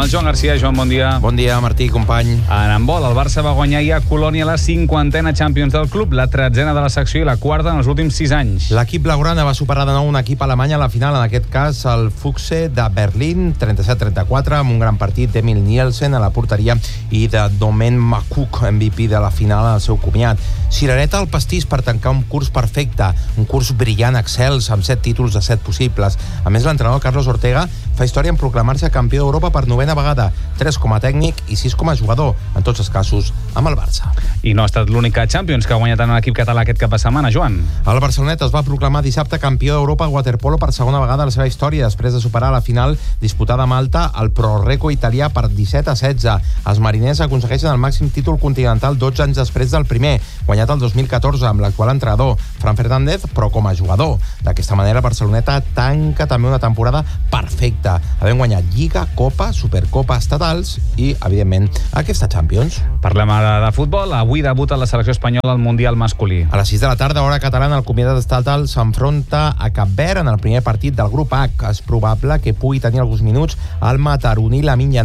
amb el Joan Garcia. Joan, bon dia. Bon dia, Martí, company. En handbol, el Barça va guanyar ahir a Colònia la 50a Champions del club, la 13a de la secció i la 4a en els últims 6 anys. L'equip blaugrana va superar de nou un equip alemany a la final, en aquest cas el Fuchse de Berlín, 37-34, amb un gran partit d'Emil Nielsen a la porteria i de Domen Makuk, MVP de la final al seu comiat. Cirereta al pastís per tancar un curs perfecte, un curs brillant, excels, amb 7 títols de 7 possibles. A més, l'entrenador Carlos Ortega fa història en proclamar-se campió d'Europa per 9a vegada, 3 com a tècnic i 6 com a jugador, en tots els casos amb el Barça. I no ha estat l'única Champions que ha guanyat en l'equip català aquest cap de setmana, Joan. El Barcelonet es va proclamar dissabte campió d'Europa a waterpolo per segona vegada a la seva història, després de superar la final disputada a Malta al Pro-Reco italià per 17-16. Els mariners aconsegueixen el màxim títol continental 12 anys després del primer, guanyat el 2014 amb l'actual entrenador, Fran Fernández, però com a jugador. D'aquesta manera, el Barceloneta tanca també una temporada perfecta, havent guanyat Lliga, Copa, Supercopa estatals i, evidentment, aquesta Champions. Parlem ara de futbol. Avui debuta la selecció espanyola al Mundial masculí. A les 6 de la tarda, hora catalana, el comiat estatal s'enfronta a Cap Verd en el primer partit del grup H. És probable que pugui tenir alguns minuts el mataroní Lamine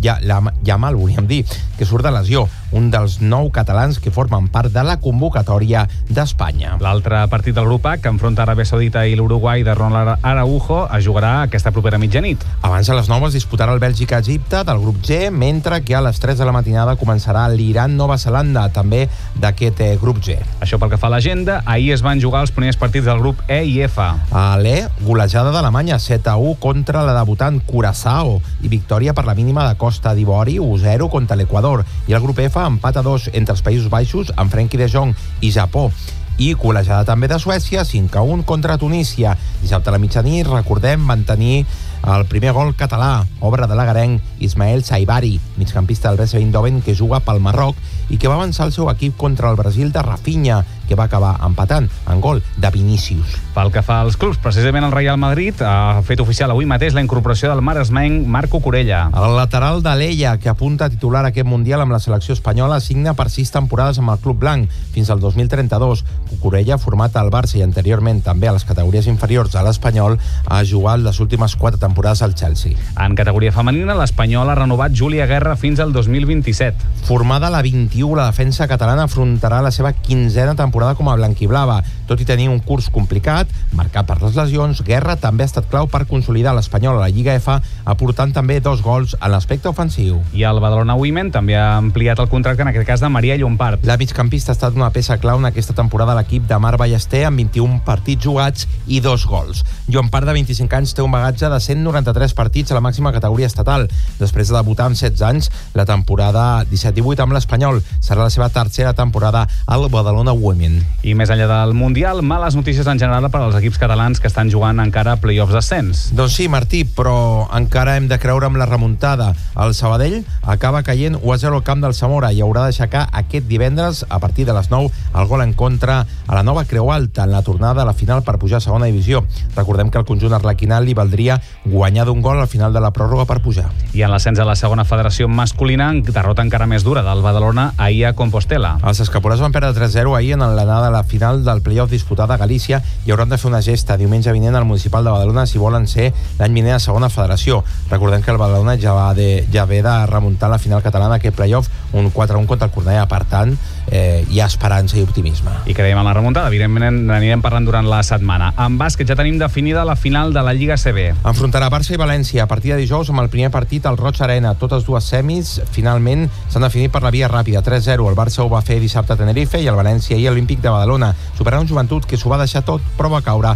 Yamal, volíem dir, que surt de lesió, un dels 9 catalans que formen part de la convocatòria d'Espanya. L'altre partit del grup H, que enfronta Aràbia Saudita i l'Uruguai de Ronald Araujo, es jugarà aquesta propera mitjanit. Abans a les 9 es disputarà el Bèlgica-Egipte del grup G, mentre que a les 3 de la matinada començarà l'Iran-Nova Zelanda, també d'aquest grup G. Això pel que fa a l'agenda. Ahir es van jugar els primers partits del grup E i F. A l'E, golejada d'Alemanya, 7-1 contra la debutant Curaçao i victòria per la mínima de Costa d'Ivori, 1-0 contra l'Equador. I el grup F, empat a 2 entre els Països Baixos, amb Frenkie de Jong i Japó. I golejada també de Suècia, 5-1 contra Tunísia. Dissabte a la mitjanit, recordem, van tenir el primer gol català, obra de l'agarenc Ismael Saibari, migcampista del BC Eindhoven, que juga pel Marroc i que va avançar el seu equip contra el Brasil de Rafinha, que va acabar empatant en gol de Vinícius. Pel que fa als clubs, precisament el Real Madrid ha fet oficial avui mateix la incorporació del maresmenc Marco Corella. El lateral de l'Ella, que apunta a titular aquest Mundial amb la selecció espanyola, signa per 6 temporades amb el club blanc, fins al 2032. Corella, format al Barça i anteriorment també a les categories inferiors a l'Espanyol, ha jugat les últimes 4 temporades al Chelsea. En categoria femenina, l'Espanyol ha renovat Júlia Guerra fins al 2027. Formada a la 21, la defensa catalana afrontarà la seva 15a temporada com a blanquiblava. Tot i tenir un curs complicat, marcat per les lesions, Guerra també ha estat clau per consolidar l'Espanyol a la Lliga F, aportant també 2 gols en l'aspecte ofensiu. I el Badalona Women també ha ampliat el contracte, en aquest cas de Maria Llompart. La migcampista ha estat una peça clau en aquesta temporada a l'equip de Mar Ballester, amb 21 partits jugats i 2 gols. Llompart, de 25 anys, té un bagatge de 193 partits a la màxima categoria estatal. Després de debutar amb 16 anys, la temporada 17-18 amb l'Espanyol serà la seva tercera temporada al Badalona Women. I més enllà del Mundial, males notícies en general per als equips catalans que estan jugant encara play-offs d'ascens. Doncs sí, Martí, però encara hem de creure amb la remuntada. El Sabadell acaba caient 1-0 al camp del Zamora i haurà d'aixecar aquest divendres, a partir de les 9, el gol en contra a la Nova Creu Alta en la tornada a la final per pujar a segona divisió. Recordem que el conjunt arlequinat li valdria guanyar d'un gol al final de la pròrroga per pujar. I en l'ascens a la segona federació masculina, derrota encara més dura del Badalona ahir a Compostela. Els escapolins van perdre 3-0 ahir en l'anada a la final del play-off disputada a Galícia i hauran de fer una gesta diumenge vinent al Municipal de Badalona si volen ser l'any vinent a segona federació. Recordem que el Badalona ja ve de remuntar la final catalana aquest play-off, un 4-1 contra el Cornellà. Per tant, hi ha esperança i optimisme. I creiem en la remuntada, evidentment n'anirem parlant durant la setmana. En bàsquet ja tenim definida la final de la Lliga CB. Enfrontarà Barça i València a partir de dijous amb el primer partit al Roig Arena. Totes dues semis finalment s'han definit per la via ràpida, 3-0. El Barça ho va fer dissabte a Tenerife i el València i l'Olímpic de Badalona. Superar un Joventut que s'ho va deixar tot, però va caure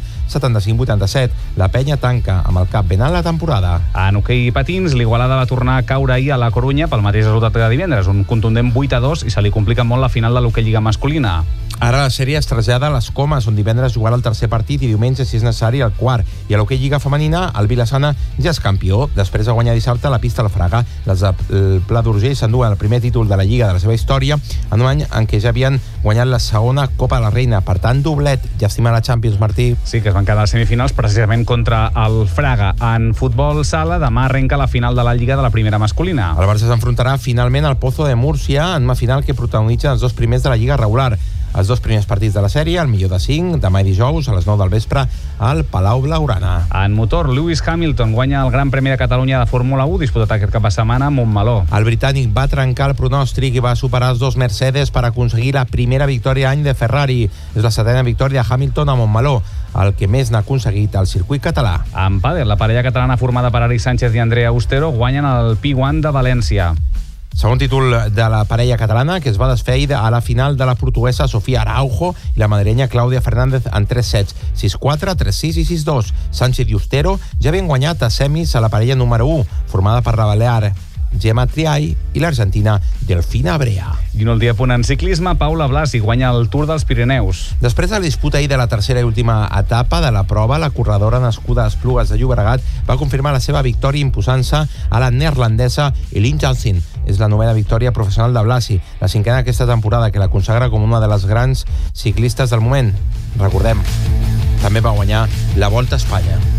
75-87. La penya tanca amb el cap ben alt la temporada. En hoquei i patins, l'Igualada va tornar a caure ahir a la Corunya pel mateix resultat de divendres, un contundent 8-2, i se li complica molt la final de l'hoquei Lliga masculina. Ara la sèrie es trasllada a les Comes, on divendres jugarà el tercer partit i diumenge, si és necessari, el quart. I a l'hoquei Lliga femenina, el Vilassana ja és campió. Després de guanyar dissabte la pista al Fraga, les del Pla d'Urgell s'enduen el primer títol de la Lliga de la seva història en un any en què ja havien guanyat la segona Copa de la Reina. Per tant, doblet. Ja estima la Champions, Martí. Sí, que es van quedar a les semifinals precisament contra el Fraga. En futbol sala, demà arrenca la final de la Lliga de la primera masculina. El Barça s'enfrontarà finalment al Pozo de Múrcia en una final que protagonitzen els dos primers de la Lliga regular. els 2 primers partits de la sèrie, el millor de 5, demà i dijous a les 9 del vespre al Palau Blaugrana. En motor, Lewis Hamilton guanya el Gran Premi de Catalunya de Fórmula 1, disputat aquest cap de setmana a Montmeló. El britànic va trencar el pronòstic i va superar els 2 Mercedes per aconseguir la primera victòria any de Ferrari. És la 7ª victòria de Hamilton a Montmeló, el que més n'ha aconseguit al circuit català. En pàdel, la parella catalana formada per Ari Sánchez i Andrea Austero guanyen el P1 de València. Segon títol de la parella catalana, que es va desfer a la final de la portuguesa Sofía Araujo i la madrilenya Clàudia Fernández en 3 sets, 6-4, 3-6 i 6-2. Sánchez i Austero ja havien guanyat a semis a la parella número 1, formada per la balear Gemma Triay i l'argentina Delfina Brea. I un últim punt en ciclisme, Paula Blasi guanya el Tour dels Pirineus. Després de la disputa ahir de la tercera i última etapa de la prova, la corredora nascuda a Esplugues de Llobregat va confirmar la seva victòria imposant-se a la neerlandesa Elin Janssen. És la 9ª victòria professional de Blasi, la 5ª aquesta temporada, que la consagra com una de les grans ciclistes del moment. Recordem, també va guanyar la Volta a Espanya.